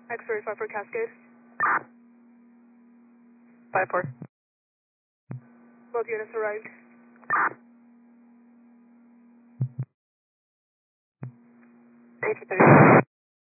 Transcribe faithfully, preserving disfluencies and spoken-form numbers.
X thirty-five for Cascade. five four. Both units arrived. H thirty-five.